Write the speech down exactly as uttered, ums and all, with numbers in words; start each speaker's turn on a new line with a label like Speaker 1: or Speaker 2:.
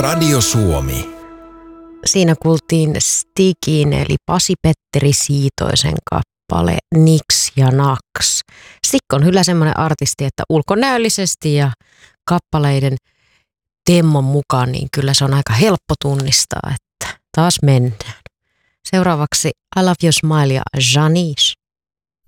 Speaker 1: Radio Suomi.
Speaker 2: Siinä kuultiin Stigin eli Pasi-Petteri Siitoisen kappale Niks ja Naks. Stig on kyllä semmoinen artisti, että ulkonäöllisesti ja kappaleiden temmon mukaan, niin kyllä se on aika helppo tunnistaa, että taas mennään. Seuraavaksi I Love Your Smile ja Janice.